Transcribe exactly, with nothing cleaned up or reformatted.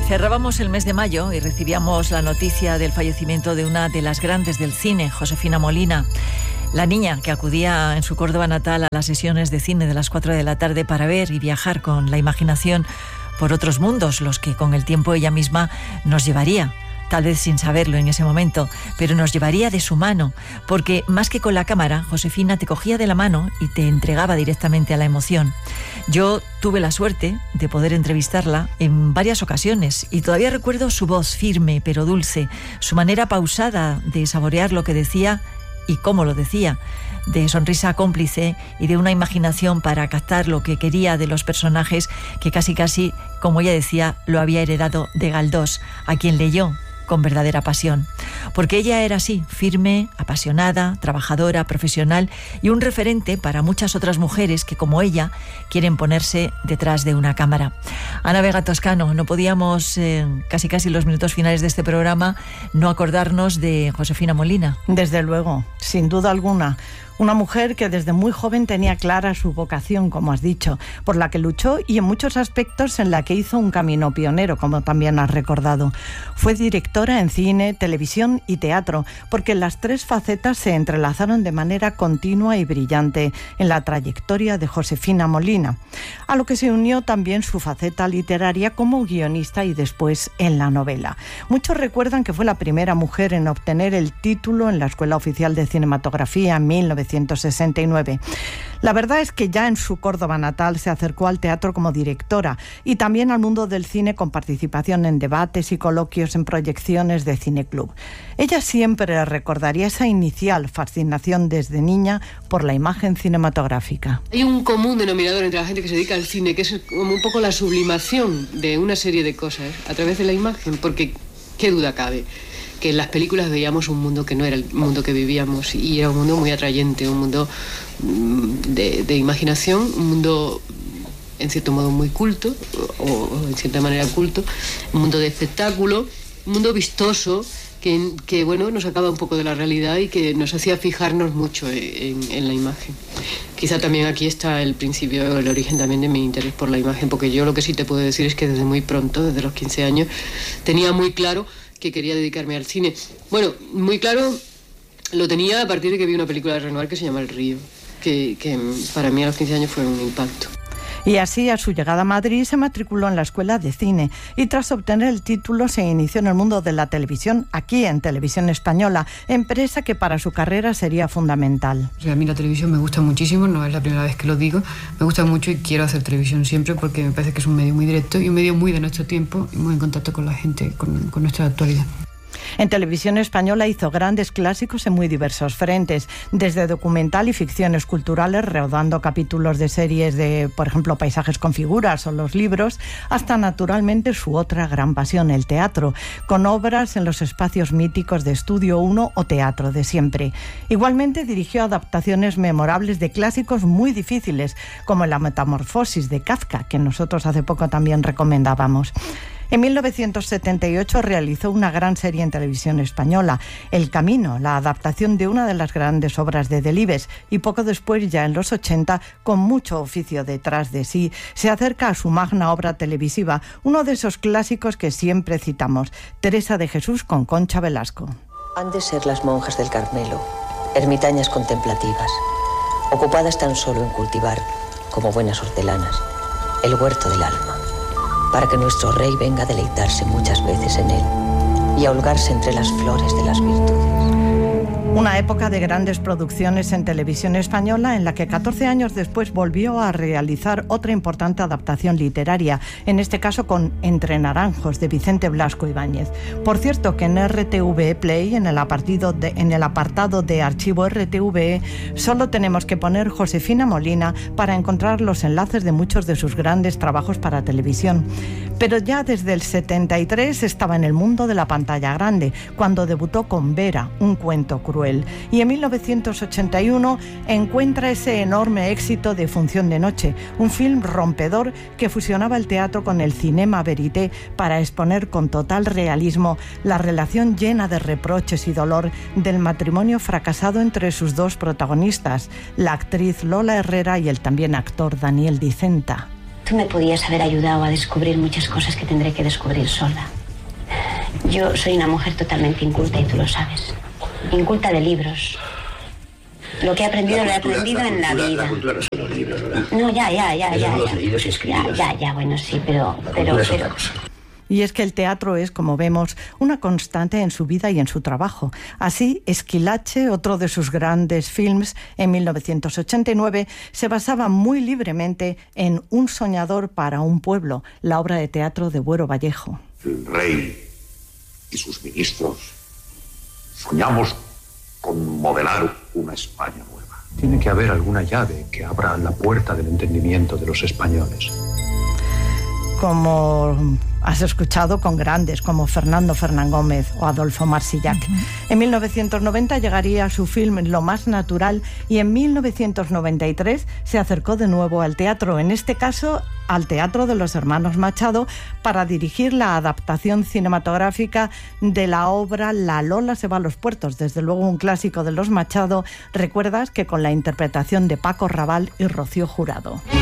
Cerrábamos el mes de mayo y recibíamos la noticia del fallecimiento de una de las grandes del cine, Josefina Molina. La niña que acudía en su Córdoba natal a las sesiones de cine de las cuatro de la tarde para ver y viajar con la imaginación por otros mundos, los que con el tiempo ella misma nos llevaría. Tal vez sin saberlo en ese momento, pero nos llevaría de su mano, porque más que con la cámara, Josefina te cogía de la mano y te entregaba directamente a la emoción. Yo tuve la suerte de poder entrevistarla en varias ocasiones y todavía recuerdo su voz firme pero dulce, su manera pausada de saborear lo que decía y cómo lo decía, de sonrisa cómplice y de una imaginación para captar lo que quería de los personajes que casi casi, como ella decía, lo había heredado de Galdós, a quien leyó con verdadera pasión. Porque ella era así, firme, apasionada, trabajadora, profesional y un referente para muchas otras mujeres que, como ella, quieren ponerse detrás de una cámara. Ana Vega Toscano, no podíamos, eh, casi casi los minutos finales de este programa, no acordarnos de Josefina Molina. Desde luego, sin duda alguna. Una mujer que desde muy joven tenía clara su vocación, como has dicho, por la que luchó y en muchos aspectos en la que hizo un camino pionero, como también has recordado. Fue directora en cine, televisión y teatro, porque las tres facetas se entrelazaron de manera continua y brillante en la trayectoria de Josefina Molina, a lo que se unió también su faceta literaria como guionista y después en la novela. Muchos recuerdan que fue la primera mujer en obtener el título en la Escuela Oficial de Cinematografía en mil novecientos sesenta y nueve. La verdad es que ya en su Córdoba natal se acercó al teatro como directora y también al mundo del cine con participación en debates y coloquios en proyecciones de cineclub. Ella siempre recordaría esa inicial fascinación desde niña por la imagen cinematográfica. Hay un común denominador entre la gente que se dedica al cine, que es como un poco la sublimación de una serie de cosas a través de la imagen, porque qué duda cabe que en las películas veíamos un mundo que no era el mundo que vivíamos y era un mundo muy atrayente, un mundo de, de imaginación, un mundo en cierto modo muy culto o, o en cierta manera culto, un mundo de espectáculo, un mundo vistoso que, que bueno, nos sacaba un poco de la realidad y que nos hacía fijarnos mucho en, en la imagen. Quizá también aquí está el principio, el origen también de mi interés por la imagen, porque yo lo que sí te puedo decir es que desde muy pronto, desde los quince años, tenía muy claro que quería dedicarme al cine. Bueno, muy claro lo tenía a partir de que vi una película de Renoir que se llama El Río, que, que para mí a los quince años fue un impacto. Y así, a su llegada a Madrid, se matriculó en la Escuela de Cine y tras obtener el título se inició en el mundo de la televisión, aquí en Televisión Española, empresa que para su carrera sería fundamental. O sea, a mí la televisión me gusta muchísimo, no es la primera vez que lo digo, me gusta mucho y quiero hacer televisión siempre porque me parece que es un medio muy directo y un medio muy de nuestro tiempo y muy en contacto con la gente, con, con nuestra actualidad. En Televisión Española hizo grandes clásicos en muy diversos frentes, desde documental y ficciones culturales, rodando capítulos de series de, por ejemplo, Paisajes con figuras o los libros, hasta naturalmente su otra gran pasión, el teatro, con obras en los espacios míticos de Estudio uno o Teatro de Siempre. Igualmente dirigió adaptaciones memorables de clásicos muy difíciles, como La Metamorfosis de Kafka, que nosotros hace poco también recomendábamos. En mil novecientos setenta y ocho realizó una gran serie en Televisión Española, El Camino, la adaptación de una de las grandes obras de Delibes, y poco después, ya en los ochenta, con mucho oficio detrás de sí, se acerca a su magna obra televisiva, uno de esos clásicos que siempre citamos, Teresa de Jesús con Concha Velasco. Han de ser las monjas del Carmelo, ermitañas contemplativas, ocupadas tan solo en cultivar, como buenas hortelanas, el huerto del alma, para que nuestro rey venga a deleitarse muchas veces en él y a holgarse entre las flores de las virtudes. Una época de grandes producciones en Televisión Española en la que catorce años después volvió a realizar otra importante adaptación literaria, en este caso con Entre Naranjos, de Vicente Blasco Ibáñez. Por cierto, que en R T V Play, en el, apartado de, en el apartado de archivo R T V E, solo tenemos que poner Josefina Molina para encontrar los enlaces de muchos de sus grandes trabajos para televisión. Pero ya desde el setenta y tres estaba en el mundo de la pantalla grande, cuando debutó con Vera, un cuento cruel. Y en mil novecientos ochenta y uno encuentra ese enorme éxito de Función de Noche, un film rompedor que fusionaba el teatro con el cinema verité para exponer con total realismo la relación llena de reproches y dolor del matrimonio fracasado entre sus dos protagonistas, la actriz Lola Herrera y el también actor Daniel Dicenta. tú me podías haber ayudado a descubrir muchas cosas que tendré que descubrir sola. Yo soy una mujer totalmente inculta y tú lo sabes. Inculta de libros. Lo que he aprendido lo he aprendido en la vida. La cultura no son los libros, ¿verdad? No, ya, ya, ya, ya. Son los ya. leídos y escritos. Ya, ya, ya, bueno, sí, pero... La pero, cultura es pero otra cosa. Y es que el teatro es, como vemos, una constante en su vida y en su trabajo. Así, Esquilache, otro de sus grandes films, en mil novecientos ochenta y nueve, se basaba muy libremente en Un soñador para un pueblo, la obra de teatro de Buero Vallejo. El rey y sus ministros soñamos con modelar una España nueva. Tiene que haber alguna llave que abra la puerta del entendimiento de los españoles. Como has escuchado, con grandes como Fernando Fernán Gómez o Adolfo Marsillac. Uh-huh. En mil novecientos noventa llegaría su film Lo más natural y en mil novecientos noventa y tres se acercó de nuevo al teatro, en este caso al Teatro de los Hermanos Machado, para dirigir la adaptación cinematográfica de la obra La Lola se va a los puertos, desde luego un clásico de los Machado. Recuerdas que con la interpretación de Paco Raval y Rocío Jurado.